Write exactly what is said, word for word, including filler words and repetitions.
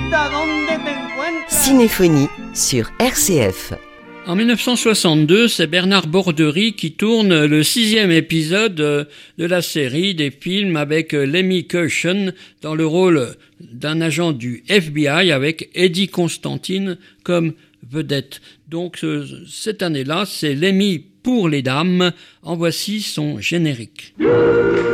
Cinéphonie sur R C F. En dix-neuf cent soixante-deux, c'est Bernard Borderie qui tourne le sixième épisode de la série des films avec Lemmy Cushion dans le rôle d'un agent du F B I avec Eddie Constantine comme vedette. Donc cette année-là, c'est Lemmy pour les dames. En voici son générique.